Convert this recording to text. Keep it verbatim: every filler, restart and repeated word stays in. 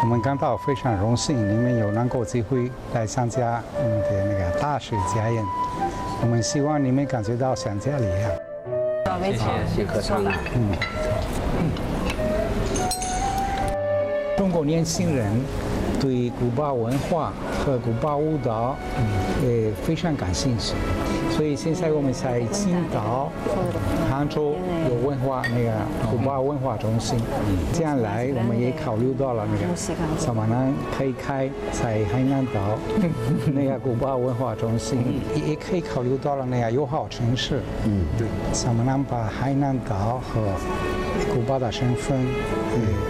们感到非常荣幸，你们有能够机会来参加我们的那个大使家宴。我们希望你们感觉到像家里一样。 谢谢，谢合唱。 嗯。中国年轻人对古巴文化和古巴舞蹈，呃，非常感兴趣。所以现在我们在青岛、杭州有文化那个古巴文化中心，这样来我们也考虑到了那个怎么能可以开在海南岛那个古巴文化中心，也可以考虑到了那个友好城市，嗯，对，怎么能把海南岛和古巴的身份，呃。